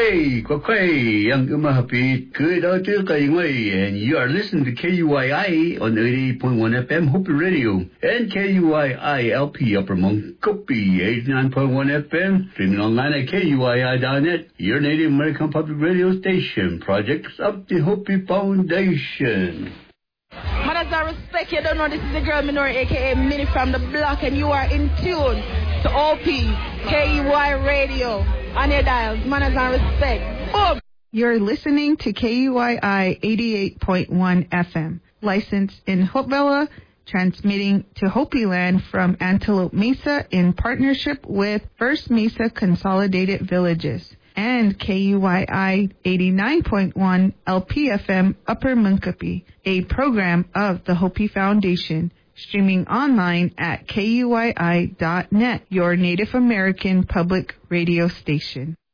Kwakway, young happy, good out there, and you are listening to KUII on 88.1 FM Hopi Radio and KUII LP Upper Montgomery 89.1 FM, streaming online at KUII.net, your Native American Public Radio station, projects of the Hopi Foundation. Manners and respect, you don't know this is the girl Minori, aka Minnie from the block, and you are in tune to OP, KUI Radio, on your dials. Manners and respect. Boom! You're listening to KUII 88.1 FM, licensed in Hopevilla, transmitting to Hopi Land from Antelope Mesa in partnership with First Mesa Consolidated Villages, and KUII 89.1 LPFM Upper Montgomery, a program of the Hopi Foundation, streaming online at KUII.net, your Native American public radio station.